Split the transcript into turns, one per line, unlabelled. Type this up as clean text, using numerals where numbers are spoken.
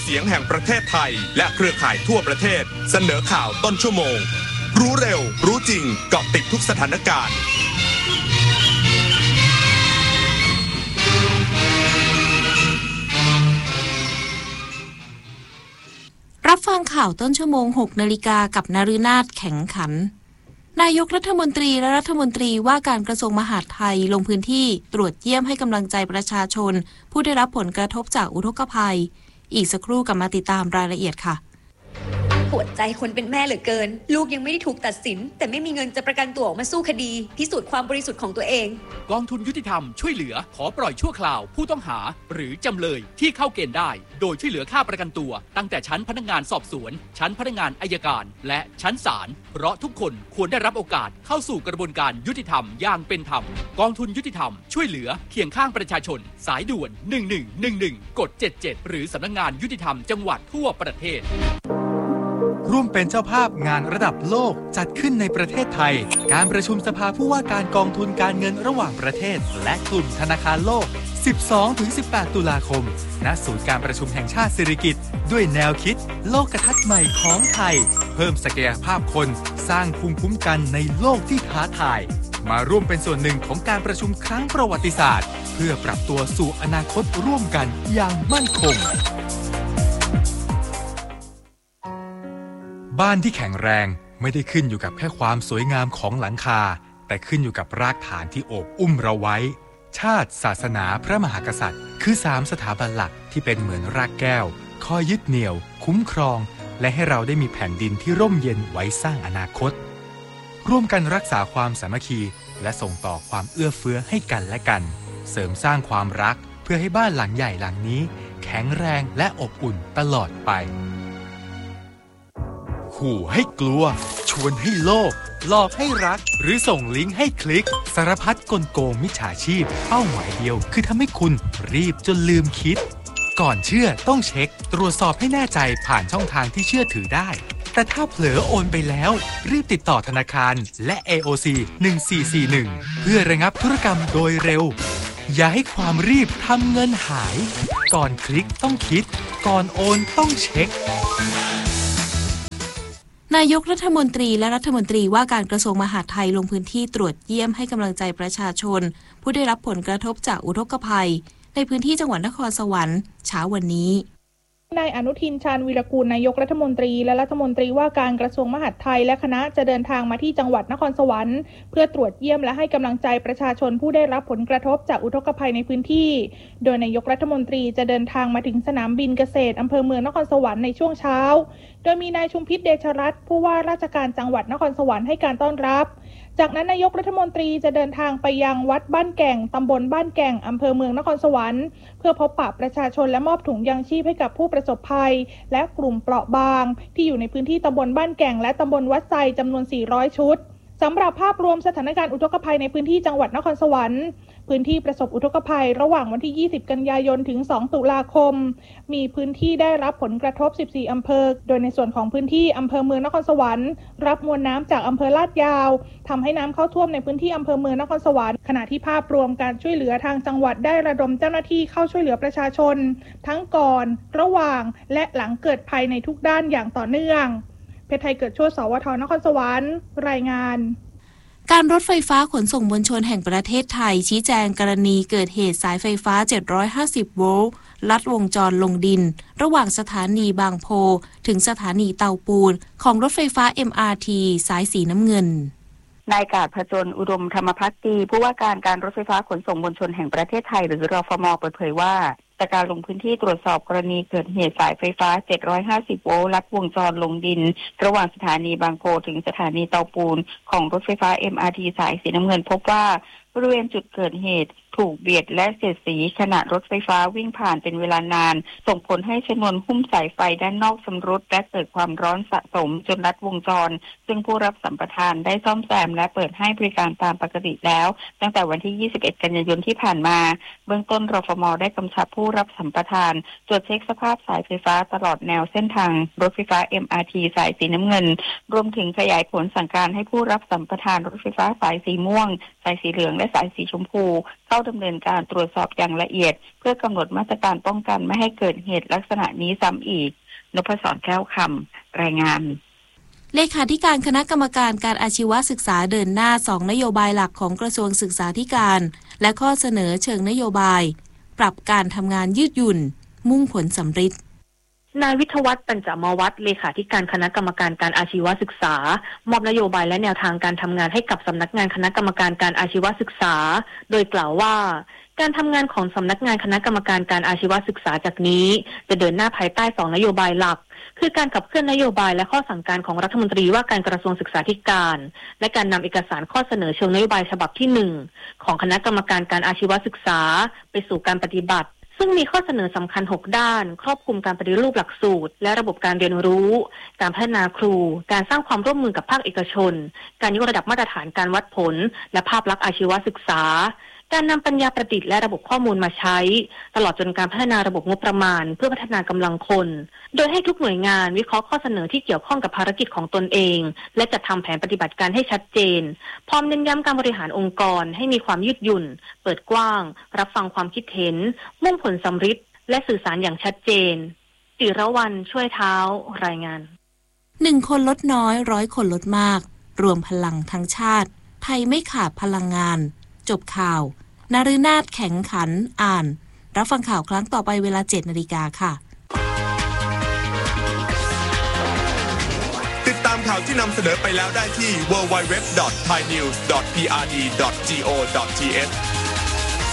สียงแห่งประเทศไทยและเครือข่ายทั่วประเทศเสนอข่าวต้นชั่วโมงรู้เร็วรู้จริงเกาะติดทุกสถานการณ์
รับฟังข่าวต้นชั่วโมง 6 นาฬิกากับนฤนาถแข็งขันนายกรัฐมนตรีและรัฐมนตรีว่าการกระทรวงมหาดไทยลงพื้นที่ตรวจเยี่ยมให้กำลังใจประชาชนผู้ได้รับผลกระทบจากอุทกภัยอีกสักครู่กลับมาติดตามรายละเอียดค่ะ
ปวดใจคนเป็นแม่เหลือเกินลูกยังไม่ได้ถูกตัดสินแต่ไม่มีเงินจะประกันตัวออกมาสู้คดีพิสูจน์ความบริสุทธิ์ของตัวเอง
กองทุนยุติธรรมช่วยเหลือขอปล่อยชั่วคราวผู้ต้องหาหรือจำเลยที่เข้าเกณฑ์ได้โดยช่วยเหลือค่าประกันตัวตั้งแต่ชั้นพนักงานสอบสวนชั้นพนักงานอัยการและชั้นศาลเพราะทุกคนควรได้รับโอกาสเข้าสู่กระบวนการยุติธรรมอย่างเป็นธรรมกองทุนยุติธรรมช่วยเหลือเคียงข้างประชาชนสายด่วน1111กด77หรือสำนักงานยุติธรรมจังหวัดทั่วประเทศ
ร่วมเป็นเจ้าภาพงานระดับโลกจัดขึ้นในประเทศไทยการประชุมสภาผู้ว่าการกองทุนการเงินระหว่างประเทศและกลุ่มธนาคารโลก 12-18 ตุลาคมณศูนย์การประชุมแห่งชาติสิริกิติ์ด้วยแนวคิดโลกทัศน์ใหม่ของไทยเพิ่มศักยภาพคนสร้างภูมิคุ้มกันในโลกที่ท้าทายมาร่วมเป็นส่วนหนึ่งของการประชุมครั้งประวัติศาสตร์เพื่อปรับตัวสู่อนาคตร่วมกันอย่างมั่นคงบ้านที่แข็งแรงไม่ได้ขึ้นอยู่กับแค่ความสวยงามของหลังคาแต่ขึ้นอยู่กับรากฐานที่โอบอุ้มเราไว้ชาติศาสนาพระมหากษัตริย์คือ3สถาบันหลักที่เป็นเหมือนรากแก้วคอยยึดเหนี่ยวคุ้มครองและให้เราได้มีแผ่นดินที่ร่มเย็นไว้สร้างอนาคตร่วมกันรักษาความสามัคคีและส่งต่อความเอื้อเฟื้อให้กันและกันเสริมสร้างความรักเพื่อให้บ้านหลังใหญ่หลังนี้แข็งแรงและอบอุ่นตลอดไปขู่ให้กลัวชวนให้โลภหลอกให้รักหรือส่งลิงก์ให้คลิกสารพัดกลโกงมิจฉาชีพเป้าหมายเดียวคือทำให้คุณรีบจนลืมคิดก่อนเชื่อต้องเช็คตรวจสอบให้แน่ใจผ่านช่องทางที่เชื่อถือได้แต่ถ้าเผลอโอนไปแล้วรีบติดต่อธนาคารและ AOC 1441เพื่อระงับธุรกรรมโดยเร็วอย่าให้ความรีบทำเงินหายก่อนคลิกต้องคิดก่อนโอนต้องเช็คน
ายกรัฐมนตรีและรัฐมนตรีว่าการกระทรวงมหาดไทยลงพื้นที่ตรวจเยี่ยมให้กำลังใจประชาชนผู้ได้รับผลกระทบจากอุทกภัยในพื้นที่จังหวัดนครสวรรค์เช้าวันนี้
นายอนุทินชาญวีรกูลนายกรัฐมนตรีและรัฐมนตรีว่าการกระทรวงมหาดไทยและคณะจะเดินทางมาที่จังหวัดนครสวรรค์เพื่อตรวจเยี่ยมและให้กำลังใจประชาชนผู้ได้รับผลกระทบจากอุทกภัยในพื้นที่โดยนายกรัฐมนตรีจะเดินทางมาถึงสนามบินเกษตรอำเภอเมืองนครสวรรค์ในช่วงเช้าโดยมีนายชุมพิษเดชรัตน์ผู้ว่าราชการจังหวัดนครสวรรค์ให้การต้อนรับจากนั้นนายกรัฐมนตรีจะเดินทางไปยังวัดบ้านแก่งตำบลบ้านแก่งอำเภอเมืองนครสวรรค์เพื่อพบปะประชาชนและมอบถุงยางชีพให้กับผู้ประสบภัยและกลุ่มเปราะบางที่อยู่ในพื้นที่ตำบลบ้านแก่งและตำบลวัดไซจำนวน400ชุดสำหรับภาพรวมสถานการณ์อุทกภัยในพื้นที่จังหวัดนครสวรรค์พื้นที่ประสบอุทกภัยระหว่างวันที่20กันยายนถึง2ตุลาคมมีพื้นที่ได้รับผลกระทบ14อำเภอโดยในส่วนของพื้นที่อำเภอเมืองนครสวรรค์รับมวลน้ำจากอำเภอลาดยาวทำให้น้ำเข้าท่วมในพื้นที่อำเภอเมืองนครสวรรค์ขณะที่ภาพรวมการช่วยเหลือทางจังหวัดได้ระดมเจ้าหน้าที่เข้าช่วยเหลือประชาชนทั้งก่อนระหว่างและหลังเกิดภัยในทุกด้านอย่างต่อเนื่องเพชรไทยเกิดชั่วสวทนครสวรรค์รายงาน
การรถไฟฟ้าขนส่งมวลชนแห่งประเทศไทยชี้แจงกรณีเกิดเหตุสายไฟฟ้า750โวลต์ลัดวงจรลงดินระหว่างสถานีบางโพถึงสถานีเตาปูนของรถไฟฟ้า MRT สายสีน้ำเงิน
นายกาญจน์ ผจญอุดมธรรมภักดีผู้ว่าการรถไฟฟ้าขนส่งมวลชนแห่งประเทศไทยหรือรฟม.เปิดเผยว่าจากการลงพื้นที่ตรวจสอบกรณีเกิดเหตุสายไฟฟ้า750โวลต์ลัดวงจรลงดินระหว่างสถานีบางโพถึงสถานีเตาปูนของรถไฟฟ้า MRT สายสีน้ำเงินพบว่าบริเวณจุดเกิดเหตุถูกเบียดและเสียดสีขณะรถไฟฟ้าวิ่งผ่านเป็นเวลานานส่งผลให้ชนวนหุ้มสายไฟด้านนอกชำรุดและเกิดความร้อนสะสมจนลัดวงจรซึ่งผู้รับสัมปทานได้ซ่อมแซมและเปิดให้บริการตามปกติแล้วตั้งแต่วันที่21กันยายนที่ผ่านมาเบื้องต้นรฟม.ได้กำชับผู้รับสัมปทานตรวจเช็คสภาพสายไฟฟ้าตลอดแนวเส้นทางรถไฟฟ้า MRT สายสีน้ำเงินรวมถึงขยายผลสั่งการให้ผู้รับสัมปทานรถไฟฟ้าสายสีม่วงสายสีเหลืองและสายสีชมพูเข้าดำเนินการตรวจสอบอย่างละเอียดเพื่อกำหนดมาตรการป้องกันไม่ให้เกิดเหตุลักษณะนี้ซ้ำอีกนพศร แก้วคำรายงาน
เลขาธิการคณะกรรมการการอาชีวศึกษาเดินหน้า2นโยบายหลักของกระทรวงศึกษาธิการและข้อเสนอเชิงนโยบายปรับการทำงานยืดหยุ่นมุ่งผลสำฤทธิ์
นายวิทยวัฒน์ปัญจมวัฒน์เลขาธิการคณะกรรมการการอาชีวศึกษามอบนโยบายและแนวทางการทำงานให้กับสำนักงานคณะกรรมการการอาชีวศึกษาโดยกล่าวว่าการทำงานของสำนักงานคณะกรรมการการอาชีวศึกษาจากนี้จะเดินหน้าภายใต้2นโยบายหลักคือการขับเคลื่อนนโยบายและข้อสั่งการของรัฐมนตรีว่าการกระทรวงศึกษาธิการและการนำเอกสารข้อเสนอเชิงนโยบายฉบับที่1ของคณะกรรมการการอาชีวศึกษาไปสู่การปฏิบัติซึ่งมีข้อเสนอสำคัญ6ด้านครอบคลุมการปฏิรูปหลักสูตรและระบบการเรียนรู้การพัฒนาครูการสร้างความร่วมมือกับภาคเอกชนการยกระดับมาตรฐานการวัดผลและภาพลักษณ์อาชีวศึกษาการนำปัญญาประดิษฐ์และระบบข้อมูลมาใช้ตลอดจนการพัฒนาระบบงบประมาณเพื่อพัฒนากำลังคนโดยให้ทุกหน่วยงานวิเคราะห์ข้อเสนอที่เกี่ยวข้องกับภารกิจของตนเองและจัดทำแผนปฏิบัติการให้ชัดเจนพร้อมเน้นย้ำการบริหารองค์กรให้มีความยืดหยุ่นเปิดกว้างรับฟังความคิดเห็นมุ่งผลสำฤทธิ์และสื่อสารอย่างชัดเจนจิรวรรณช่วยเท้ารายงาน
1 คนลดน้อย100 คนลดมากรวมพลังทั้งชาติไทยไม่ขาดพลังงานจบข่าวนฤนาถแข็งขันอ่านรับฟังข่าวครั้งต่อไปเวลา 7:00 น.ค่ะ
ติดตามข่าวที่นำเสนอไปแล้วได้ที่ www.thainews.prd.go.th